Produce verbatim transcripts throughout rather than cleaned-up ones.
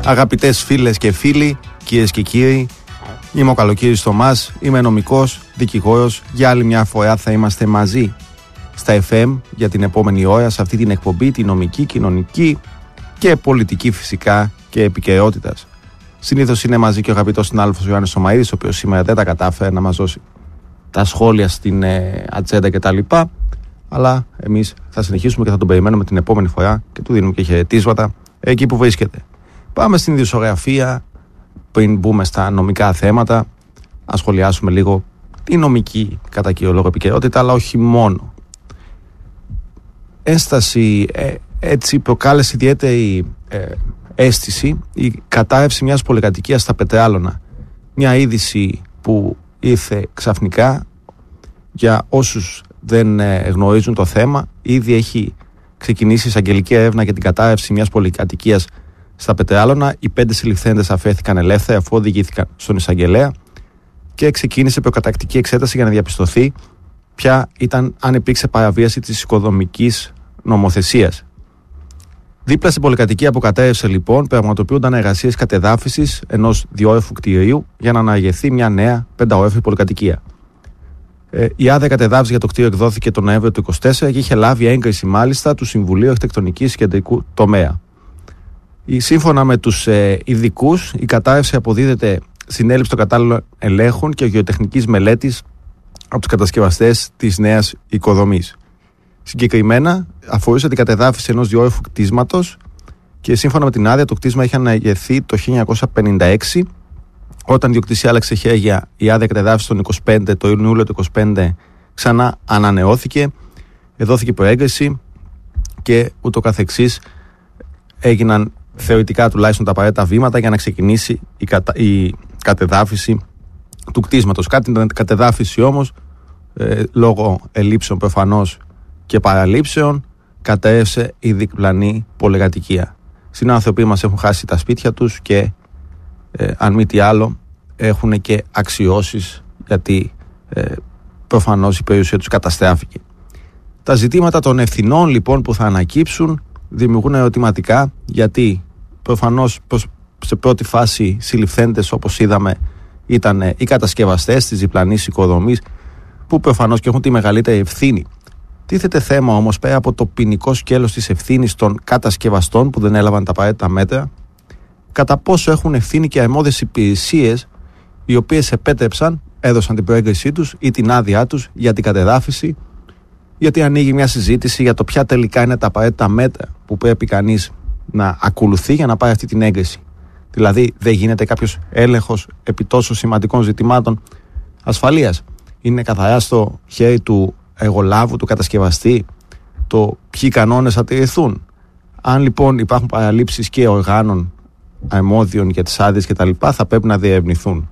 Αγαπητές φίλες και φίλοι, κυρίες και κύριοι, είμαι ο Καλοκύρης Θωμάς, είμαι νομικός, δικηγόρος. Για άλλη μια φορά θα είμαστε μαζί στα εφ εμ για την επόμενη ώρα σε αυτή την εκπομπή, τη νομική, κοινωνική και πολιτική φυσικά και επικαιρότητας. Συνήθως είναι μαζί και ο αγαπητός συνάδελφος Ιωάννης Σωμαΐδης, ο οποίος σήμερα δεν τα κατάφερε να μας δώσει τα σχόλια στην ε, ατζέντα κτλ. Αλλά εμείς θα συνεχίσουμε και θα τον περιμένουμε την επόμενη φορά και του δίνουμε και χαιρετίσματα εκεί που βρίσκεται. Πάμε στην ειδησιογραφία πριν μπούμε στα νομικά θέματα. Να σχολιάσουμε λίγο τη νομική κατά κύριο λόγο επικαιρότητα, αλλά όχι μόνο. Ένσταση ε, έτσι προκάλεσε ιδιαίτερη ε, αίσθηση η κατάρρευση μιας πολυκατοικίας στα Πετράλωνα. Μια είδηση που ήρθε ξαφνικά. Για όσους δεν ε, γνωρίζουν το θέμα, ήδη έχει ξεκινήσει εισαγγελική έρευνα για την κατάρρευση μιας πολυκατοικίας στα Πετράλωνα. Οι πέντε συλληφθέντες αφέθηκαν ελεύθερα αφού οδηγήθηκαν στον εισαγγελέα και ξεκίνησε προκαταρκτική εξέταση για να διαπιστωθεί ποια ήταν, αν υπήρξε παραβίαση της οικοδομικής νομοθεσίας. Δίπλα στην πολυκατοικία που κατέρευσε λοιπόν πραγματοποιούνταν εργασίες κατεδάφισης ενός διόρυφου κτηρίου για να αναγερθεί μια νέα πενταόρυφη πολυκατοικία. Ε, η άδεια κατεδάφισης για το κτίριο εκδόθηκε τον Νοέμβριο του είκοσι τέσσερα και είχε λάβει έγκριση μάλιστα του Συμβουλίου Αρχιτεκτονικής Κεντρικού Τομέα. Η, σύμφωνα με τους ε, ειδικούς, η κατάρρευση αποδίδεται στην έλλειψη των κατάλληλων ελέγχων και γεωτεχνικής μελέτης από τους κατασκευαστές της νέας οικοδομής. Συγκεκριμένα, αφορούσε την κατεδάφιση ενός διόρυφου κτίσματος και σύμφωνα με την άδεια, το κτίσμα είχε αναγερθεί το χίλια εννιακόσια πενήντα έξι. Όταν η διοκτησία άλλαξε χέρια, η άδεια κατεδάφιση τον είκοσι πέντε, το Ιούλιο του είκοσι πέντε ξανά ανανεώθηκε, δόθηκε προέγκριση και ούτω καθεξής. Έγιναν θεωρητικά τουλάχιστον τα απαραίτητα βήματα για να ξεκινήσει η, κατα... η κατεδάφιση του κτίσματος. Κάτι την κατεδάφιση όμως, ε, λόγω ελλείψεων προφανώς και παραλήψεων, κατέρευσε η διπλανή πολυκατοικία. Συνάνθρωποι μας έχουν χάσει τα σπίτια τους και ε, αν μη τι άλλο έχουν και αξιώσεις, γιατί ε, προφανώς η περιουσία τους καταστράφηκε. Τα ζητήματα των ευθυνών λοιπόν που θα ανακύψουν δημιουργούν ερωτηματικά, γιατί προφανώς σε πρώτη φάση συλληφθέντες, όπως είδαμε, ήταν οι κατασκευαστές της διπλανής οικοδομής, που προφανώς και έχουν τη μεγαλύτερη ευθύνη. Τίθεται θέμα όμως, πέρα από το ποινικό σκέλος της ευθύνης των κατασκευαστών που δεν έλαβαν τα απαραίτητα μέτρα, κατά πόσο έχουν ευθύνη και αρμόδιες υπηρεσίες οι οποίες επέτρεψαν, έδωσαν την προέγκρισή τους ή την άδειά τους για την κατεδάφιση, γιατί ανοίγει μια συζήτηση για το ποια τελικά είναι τα απαραίτητα μέτρα που πρέπει κανείς να ακολουθεί για να πάρει αυτή την έγκριση. Δηλαδή, δεν γίνεται κάποιος έλεγχος επί τόσο σημαντικών ζητημάτων ασφαλείας. Είναι καθαρά στο χέρι του εργολάβου, του κατασκευαστή, το ποιοι κανόνες θα τηρηθούν. Αν λοιπόν υπάρχουν παραλήψεις και οργάνων αρμόδιων για τις άδειες κτλ., θα πρέπει να διερευνηθούν.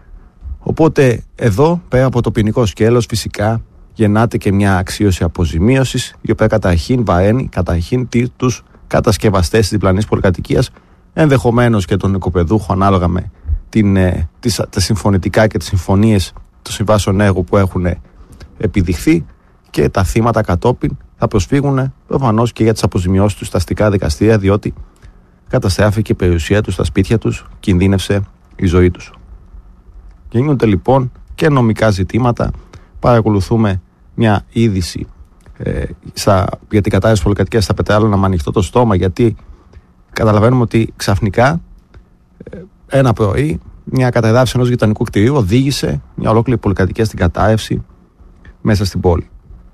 Οπότε, εδώ, πέρα από το ποινικό σκέλος, φυσικά γεννάται και μια αξίωση αποζημίωσης, η οποία καταρχήν βαραίνει καταρχήν τους κατασκευαστές της διπλανής πολυκατοικίας, ενδεχομένως και τον οικοπεδούχο, ανάλογα με την, ε, τις, τα συμφωνητικά και τις συμφωνίες των συμβάσεων έργου που έχουν επιδειχθεί, και τα θύματα κατόπιν θα προσφύγουν προφανώς και για τις αποζημιώσεις τους στα αστικά δικαστήρια, διότι καταστράφηκε η περιουσία τους, τα σπίτια τους, κινδύνευσε η ζωή τους. Γίνονται λοιπόν και νομικά ζητήματα. Παρακολουθούμε μια είδηση ε, στα, για την κατάρρευση πολυκατοικίας στα Πετράλωνα με ανοιχτό το στόμα, γιατί καταλαβαίνουμε ότι ξαφνικά ε, ένα πρωί μια κατεδάφιση ενός γειτονικού κτηρίου οδήγησε μια ολόκληρη πολυκατοικία στην κατάρρευση μέσα στην πόλη.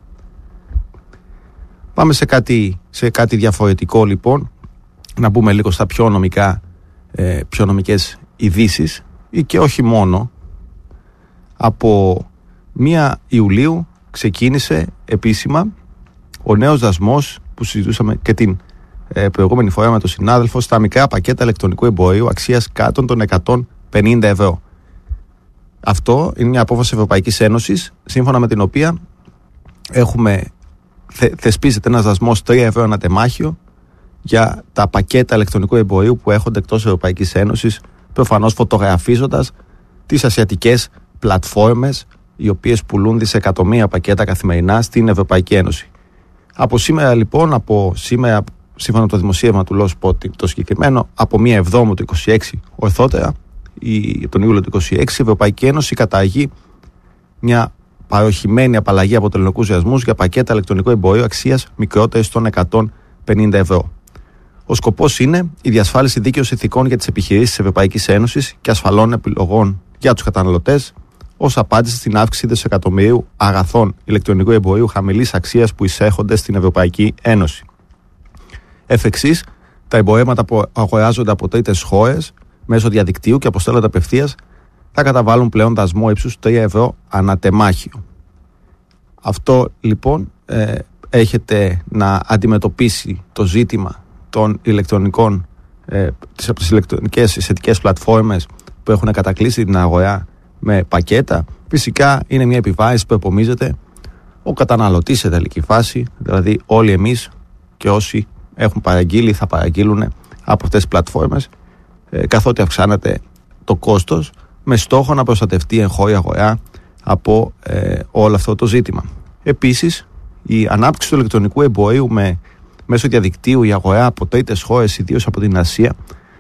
Πάμε σε κάτι, σε κάτι διαφορετικό λοιπόν, να μπούμε λίγο στα πιο νομικά, ε, πιο νομικές ειδήσεις, ή και όχι μόνο. Από πρώτη Ιουλίου ξεκίνησε επίσημα ο νέος δασμός που συζητούσαμε και την ε, προηγούμενη φορά με τον συνάδελφο, στα μικρά πακέτα ηλεκτρονικού εμπορίου αξίας κάτω των εκατόν πενήντα ευρώ. Αυτό είναι μια απόφαση Ευρωπαϊκής Ένωσης, σύμφωνα με την οποία έχουμε, θε, θεσπίζεται ένας δασμός τρία ευρώ ανά τεμάχιο για τα πακέτα ηλεκτρονικού εμπορίου που έχονται εκτός Ευρωπαϊκής Ένωσης, προφανώς φωτογραφίζοντας τις ασιατικές πλατφόρμες οι οποίες πουλούν δισεκατομμύρια πακέτα καθημερινά στην Ευρωπαϊκή Ένωση. Από σήμερα λοιπόν, από σήμερα σύμφωνα με το δημοσίευμα του Law Spot το συγκεκριμένο, από μία εβδόμου του είκοσι έξι ορθότερα, η, τον Ιούλιο του είκοσι έξι, η Ευρωπαϊκή Ένωση καταργεί μια παροχημένη απαλλαγή από τελωνειακούς δασμούς για πακέτα ηλεκτρονικού εμπορίου αξίας μικρότερης των εκατόν πενήντα ευρώ. Ο σκοπός είναι η διασφάλιση δίκαιων ηθικών για τις επιχειρήσεις της Ευρωπαϊκής Ένωσης και ασφαλών επιλογών για τους καταναλωτές, ως απάντηση στην αύξηση δισεκατομμυρίου αγαθών ηλεκτρονικού εμπορίου χαμηλής αξίας που εισέρχονται στην Ευρωπαϊκή Ένωση. Εφ' εξής, τα εμπορεύματα που αγοράζονται από τρίτες χώρες μέσω διαδικτύου και αποστέλλονται απευθείας θα καταβάλουν πλέον δασμό ύψους τρία ευρώ ανά τεμάχιο. Αυτό λοιπόν ε, έχετε να αντιμετωπίσει το ζήτημα των ηλεκτρονικών, ε, τις, από τις ηλεκτρονικές σχετικές πλατφόρμες που έχουν κατακλείσει την αγορά με πακέτα. Φυσικά είναι μια επιβάρυνση που επομίζεται ο καταναλωτής σε τελική φάση, δηλαδή όλοι εμείς και όσοι έχουν παραγγείλει θα παραγγείλουν από αυτές τις πλατφόρμες, ε, καθότι αυξάνεται το κόστος, με στόχο να προστατευτεί η εγχώρια αγορά από ε, όλο αυτό το ζήτημα. Επίσης, η ανάπτυξη του ηλεκτρονικού εμπορίου με, μέσω διαδικτύου, η αγορά από τρίτες χώρες, ιδίως από την Ασία,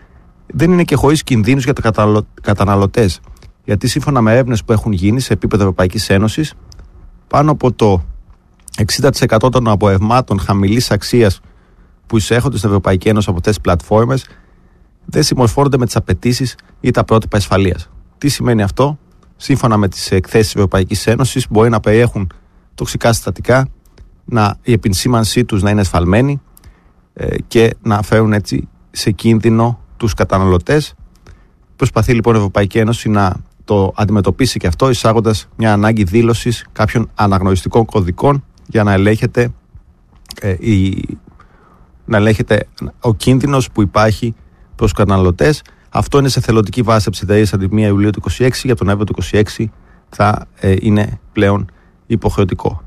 δεν είναι και χωρίς κινδύνους για τους καταναλωτές. Γιατί σύμφωνα με έρευνες που έχουν γίνει σε επίπεδο Ευρωπαϊκής Ένωσης, πάνω από το εξήντα τοις εκατό των εμπορευμάτων χαμηλής αξίας που εισέρχονται στην Ευρωπαϊκή Ένωση από αυτές τις πλατφόρμες δεν συμμορφώνονται με τις απαιτήσεις ή τα πρότυπα ασφαλείας. Τι σημαίνει αυτό? Σύμφωνα με τις εκθέσεις της Ευρωπαϊκής Ένωσης, μπορεί να περιέχουν τοξικά συστατικά, να, η επισήμανσή τους να είναι εσφαλμένη ε, και να φέρουν έτσι σε κίνδυνο τους καταναλωτές. Προσπαθεί λοιπόν η Ευρωπαϊκή Ένωση να το αντιμετωπίσει και αυτό, εισάγοντας μια ανάγκη δήλωσης κάποιων αναγνωριστικών κωδικών για να ελέγχεται, ε, η, να ελέγχεται ο κίνδυνος που υπάρχει προς τους καταναλωτές. Αυτό είναι σε θελοντική βάση από τις εταιρείες από τη πρώτη Ιουλίου του είκοσι έξι, για τον Νοέμβριο του είκοσι έξι θα ε, είναι πλέον υποχρεωτικό.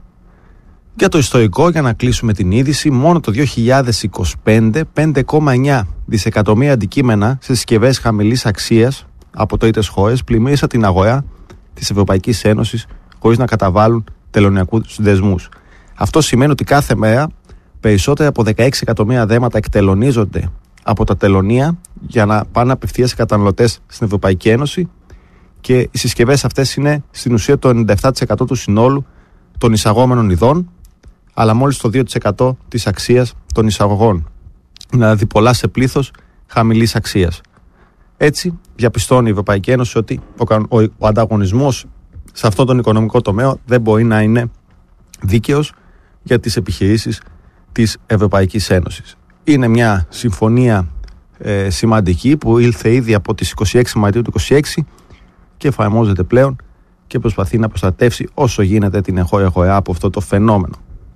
Για το ιστορικό, για να κλείσουμε την είδηση, μόνο το δύο χιλιάδες είκοσι πέντε πέντε κόμμα εννιά δισεκατομμύρια αντικείμενα σε συσκευές χαμηλής αξίας από τρίτες χώρες πλημμύρισαν την αγορά της Ευρωπαϊκής Ένωσης χωρίς να καταβάλουν τελωνειακούς δεσμούς. Αυτό σημαίνει ότι κάθε μέρα περισσότερα από δεκαέξι εκατομμύρια δέματα εκτελωνίζονται από τα τελωνία για να πάνε απευθείας σε καταναλωτές στην Ευρωπαϊκή Ένωση, και οι συσκευές αυτές είναι στην ουσία το ενενήντα επτά τοις εκατό του συνόλου των εισαγόμενων ειδών, αλλά μόλις το δύο τοις εκατό της αξίας των εισαγωγών. Δηλαδή πολλά σε πλήθος χαμηλής αξίας. Έτσι, διαπιστώνει η Ευρωπαϊκή Ένωση ότι ο, ο, ο ανταγωνισμός σε αυτόν τον οικονομικό τομέα δεν μπορεί να είναι δίκαιος για τις επιχειρήσεις της Ευρωπαϊκής Ένωσης. Είναι μια συμφωνία ε, σημαντική που ήλθε ήδη από τις είκοσι έξι Μαρτίου του είκοσι έξι και εφαρμόζεται πλέον και προσπαθεί να προστατεύσει όσο γίνεται την εγχώρια αγορά από αυτό το φαινόμενο.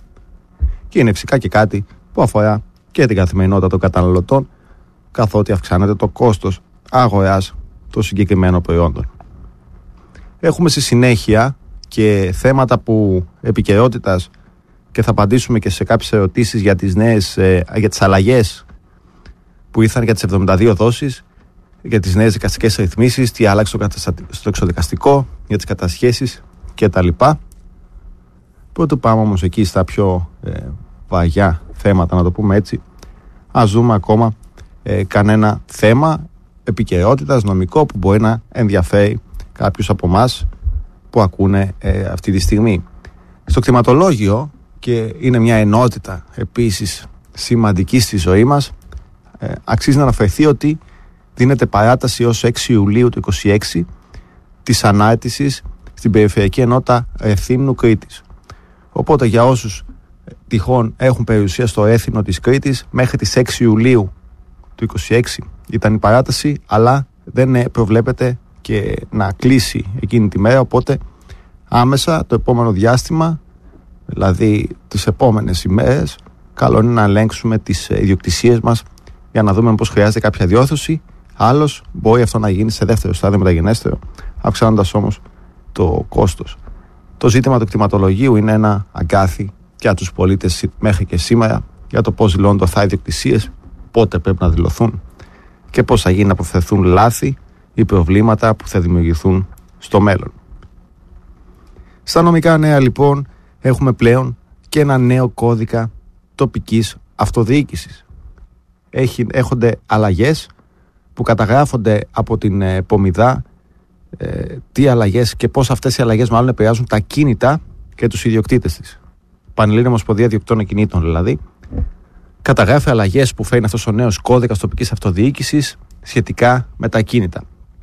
Και είναι φυσικά και κάτι που αφορά και την καθημερινότητα των καταναλωτών, καθότι αυξάνεται το κόστος αγοράς των συγκεκριμένων προϊόντων. Έχουμε στη συνέχεια και θέματα που επικαιρότητας, και θα απαντήσουμε και σε κάποιες ερωτήσεις για τις νέες, για τις αλλαγές που ήρθαν για τις εβδομήντα δύο δόσεις, για τις νέες δικαστικές ρυθμίσεις, τι άλλαξε στο εξωδικαστικό, για τις κατασχέσεις κτλ. Πρώτο πάμε όμως εκεί στα πιο ε, βαριά θέματα, να το πούμε έτσι. Ας δούμε ακόμα ε, κανένα θέμα επικαιρότητας νομικό που μπορεί να ενδιαφέρει κάποιους από εμάς που ακούνε ε, αυτή τη στιγμή. Στο κτηματολόγιο, και είναι μια ενότητα επίσης σημαντική στη ζωή μας, ε, αξίζει να αναφερθεί ότι δίνεται παράταση ως έξι Ιουλίου του είκοσι έξι της ανάρτησης στην Περιφερειακή Ενότητα Ρεθύμνου Κρήτης. Οπότε για όσους τυχόν έχουν περιουσία στο Έθιμνο της Κρήτης, μέχρι τις έξι Ιουλίου του είκοσι έξι ήταν η παράταση, αλλά δεν προβλέπεται και να κλείσει εκείνη τη μέρα, οπότε άμεσα το επόμενο διάστημα, δηλαδή τις επόμενες ημέρες, καλό είναι να ελέγξουμε τις ιδιοκτησίες μας για να δούμε πώς χρειάζεται κάποια διόρθωση. Άλλος μπορεί αυτό να γίνει σε δεύτερο στάδιο μεταγενέστερο, αυξάνοντας όμως το κόστος. Το ζήτημα του κτηματολογίου είναι ένα αγκάθι για τους πολίτες μέχρι και σήμερα, για το πώς δηλώνουν ορθά ιδιοκτησίες, πότε πρέπει να δηλωθούν και πώς θα γίνει να αποφευθούν λάθη ή προβλήματα που θα δημιουργηθούν στο μέλλον. Στα νομικά νέα λοιπόν έχουμε πλέον και ένα νέο κώδικα τοπικής αυτοδιοίκησης. έχει, έχονται αλλαγές που καταγράφονται από την ε, Πομιδά, ε, τι αλλαγές και πώς αυτές οι αλλαγές μάλλον επηρεάζουν τα κίνητα και τους ιδιοκτήτες της. Πανελλήνια Ομοσπονδία Ιδιοκτήτων Ακινήτων δηλαδή καταγράφει αλλαγές που φέρνει αυτός ο νέος κώδικας τοπικής αυτοδιοίκησης σχετικά με τα ακίνητα.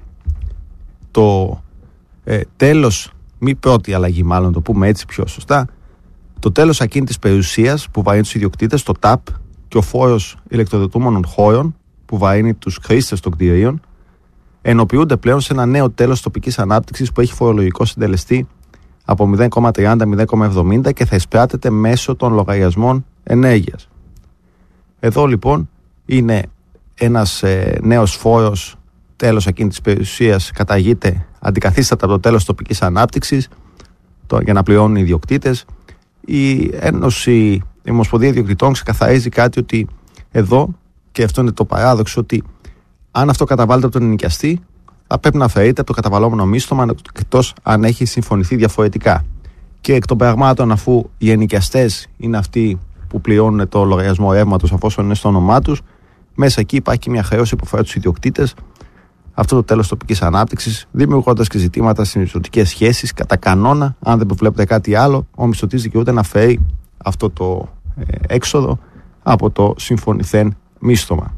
Το ε, τέλος, μη πρώτη αλλαγή μάλλον, το πούμε έτσι πιο σωστά, το τέλος ακίνητης περιουσίας που βαρύνει τους ιδιοκτήτες, το ΤΑΠ, και ο φόρος ηλεκτροδοτούμενων χώρων που βαρύνει τους χρήστες των κτηρίων, ενοποιούνται πλέον σε ένα νέο τέλος τοπικής ανάπτυξης που έχει φορολογικό συντελεστή από μηδέν κόμμα τριάντα με μηδέν κόμμα εβδομήντα και θα εισπράττεται μέσω των λογαριασμών ενέργειας. Εδώ λοιπόν είναι ένας ε, νέος φόρος, τέλος ακίνητης περιουσίας, καταγείται, αντικαθίσταται από το τέλος τοπικής ανάπτυξης το, για να πληρώνουν οι ιδιοκτήτες. Η Ένωση, η Ομοσπονδία Ιδιοκτητών ξεκαθαρίζει κάτι, ότι εδώ, και αυτό είναι το παράδοξο, ότι αν αυτό καταβάλλεται από τον ενοικιαστή, θα πρέπει να αφαιρείται από το καταβαλλόμενο μίσθωμα, εκτός αν έχει συμφωνηθεί διαφορετικά. Και εκ των πραγμάτων, αφού οι ενοικιαστές είναι αυτοί που πληρώνουν το λογαριασμό ρεύματος, αφόσον είναι στο όνομά τους, μέσα εκεί υπάρχει και μια χρέωση που αφορά τους ιδιοκτήτες, αυτό το τέλος τοπικής ανάπτυξης, δημιουργώντας και ζητήματα στις μισθωτικές σχέσεις. Κατά κανόνα, αν δεν προβλέπεται κάτι άλλο, ο μισθωτής δικαιούται να φέρει αυτό το ε, έξοδο από το συμφωνηθέν μίσθωμα.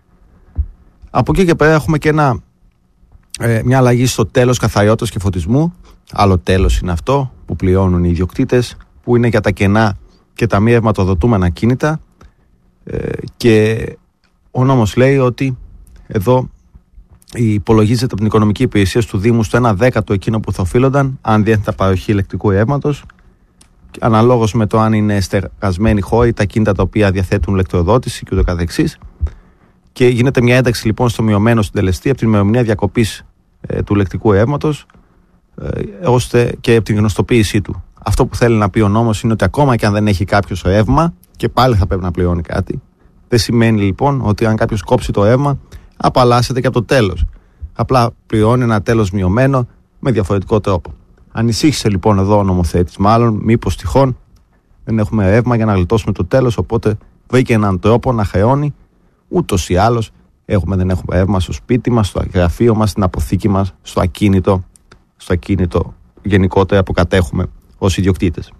Από εκεί και πέρα έχουμε και ένα, ε, μια αλλαγή στο τέλος καθαριότητας και φωτισμού. Άλλο τέλος είναι αυτό που πληρώνουν οι ιδιοκτήτες, που είναι για τα κενά και τα μη ρευματοδοτούμενα κίνητα, ε, και ο νόμος λέει ότι εδώ υπολογίζεται από την οικονομική υπηρεσία του Δήμου στο ένα δέκατο εκείνο που θα οφείλονταν αν διέθετα παροχή ηλεκτρικού ρεύματος, αναλόγως με το αν είναι στεγασμένοι χώροι, τα κίνητα τα οποία διαθέτουν ηλεκτροδότηση και ούτω καθεξής. Και γίνεται μια ένταξη λοιπόν στο μειωμένο συντελεστή από την ημερομηνία διακοπής ε, του ηλεκτρικού ρεύματος, ε, ώστε και από την γνωστοποίησή του. Αυτό που θέλει να πει ο νόμος είναι ότι ακόμα και αν δεν έχει κάποιος ρεύμα, και πάλι θα πρέπει να πληρώνει κάτι. Δεν σημαίνει λοιπόν ότι αν κάποιος κόψει το ρεύμα, απαλλάσσεται και από το τέλος. Απλά πληρώνει ένα τέλος μειωμένο με διαφορετικό τρόπο. Ανησύχησε λοιπόν εδώ ο νομοθέτης, μάλλον μήπως τυχόν δεν έχουμε ρεύμα για να γλιτώσουμε το τέλος, οπότε βρήκε έναν τρόπο να χρεώνει. Ούτως ή άλλως έχουμε, δεν έχουμε ρεύμα στο σπίτι μας, στο γραφείο μας, στην αποθήκη μας, στο ακίνητο, στο ακίνητο γενικότερα που κατέχουμε ως ιδιοκτήτες.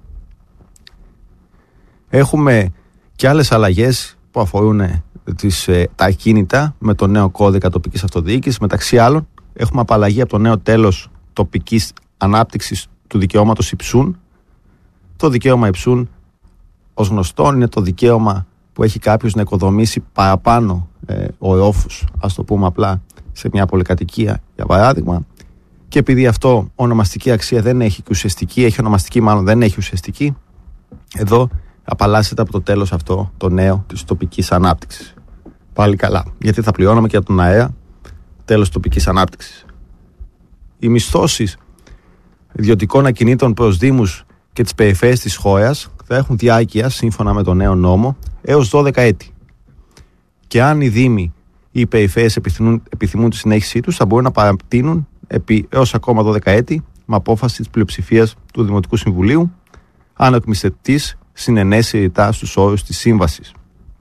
Έχουμε και άλλες αλλαγές που αφορούν τις, ε, τα ακίνητα με το νέο κώδικα τοπικής αυτοδιοίκησης. Μεταξύ άλλων, έχουμε απαλλαγή από το νέο τέλος τοπικής ανάπτυξης του δικαιώματος υψούν. Το δικαίωμα υψούν, ως γνωστόν, είναι το δικαίωμα που έχει κάποιος να οικοδομήσει παραπάνω ε, ορόφους, ας το πούμε απλά, σε μια πολυκατοικία, για παράδειγμα. Και επειδή αυτό ονομαστική αξία δεν έχει και ουσιαστική, έχει ονομαστική μάλλον δεν έχει ουσιαστική, εδώ απαλλάσσεται από το τέλος αυτό το νέο της τοπικής ανάπτυξης. Πάλι καλά, γιατί θα πληρώνουμε και από τον αέρα τέλος τοπικής ανάπτυξης. Οι μισθώσεις ιδιωτικών ακινήτων προς δήμους και τις περιφέρειες της χώρας θα έχουν διάρκεια, σύμφωνα με τον νέο νόμο, έως δώδεκα έτη. Και αν οι δήμοι ή οι περιφέρειες επιθυμούν, επιθυμούν τη συνέχισή τους, θα μπορούν να παρατείνουν επί έως ακόμα δώδεκα έτη με απόφαση της πλειοψηφίας του Δημοτικού Συμβουλίου, αν ο εκμισθευτής συνενέσει ρητά στους όρους της σύμβασης.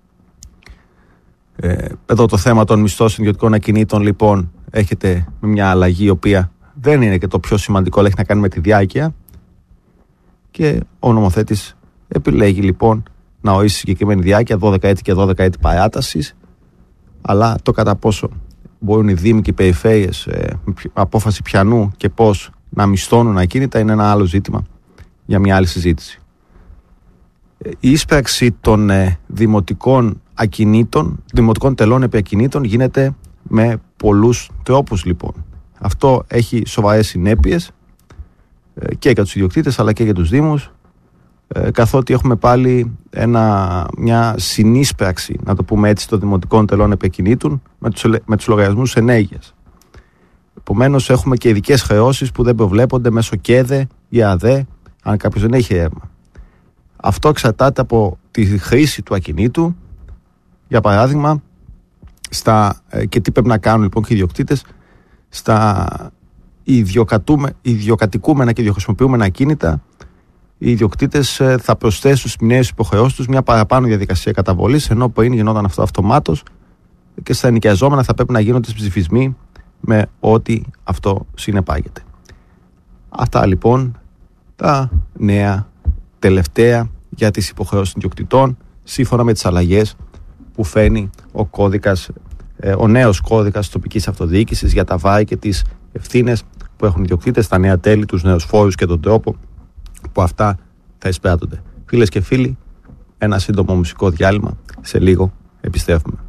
Ε, εδώ το θέμα των μισθών ιδιωτικών ακινήτων λοιπόν έχετε με μια αλλαγή, η οποία δεν είναι και το πιο σημαντικό, αλλά έχει να κάνει με τη διάρκεια, και ο νομοθέτης επιλέγει λοιπόν να ορίσει συγκεκριμένη διάρκεια, δώδεκα έτη και δώδεκα έτη παράτασης, αλλά το κατά πόσο μπορούν οι δήμοι και οι περιφέρειες ε, με απόφαση πιανού και πώς να μισθώνουν ακίνητα είναι ένα άλλο ζήτημα για μια άλλη συζήτηση. Η ίσπραξη των ε, δημοτικών ακινήτων, δημοτικών τελών επί ακινήτων γίνεται με πολλούς τρόπους λοιπόν. Αυτό έχει σοβαρές συνέπειες ε, και για τους ιδιοκτήτες αλλά και για τους δήμους, ε, καθότι έχουμε πάλι ένα, μια συνίσπραξη, να το πούμε έτσι, των δημοτικών τελών επί ακινήτων με τους, με τους λογαριασμούς ενέργειας. Επομένως έχουμε και ειδικές χρεώσεις που δεν προβλέπονται μέσω ΚΕΔΕ ή ΑΔΕ αν κάποιος δεν έχει ρεύμα. Αυτό εξαρτάται από τη χρήση του ακινήτου, για παράδειγμα, στα, και τι πρέπει να κάνουν λοιπόν και οι ιδιοκτήτες στα ιδιοκατοικούμενα και ιδιοχρησιμοποιούμενα ακίνητα. οι ιδιοκτήτες θα προσθέσουν στις νέες υποχρεώσεις τους μια παραπάνω διαδικασία καταβολής, ενώ πριν γινόταν αυτό αυτομάτως και στα ενοικιαζόμενα θα πρέπει να γίνονται ψηφισμοί με ό,τι αυτό συνεπάγεται. Αυτά λοιπόν τα νέα τελευταία για τις υποχρεώσεις των ιδιοκτητών, σύμφωνα με τις αλλαγές που φαίνει ο κώδικας, ο νέος κώδικας τοπικής αυτοδιοίκησης για τα βάρη και τις ευθύνες που έχουν οι ιδιοκτήτες, τα νέα τέλη, τους νέους φόρους και τον τρόπο που αυτά θα εισπράττονται. Φίλες και φίλοι, ένα σύντομο μουσικό διάλειμμα, σε λίγο επιστρέφουμε.